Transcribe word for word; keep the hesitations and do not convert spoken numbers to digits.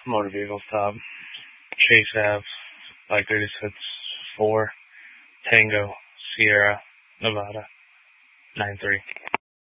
motor vehicle stop. Chase Ave, like thirty-six four, Tango, Sierra, Nevada, nine three.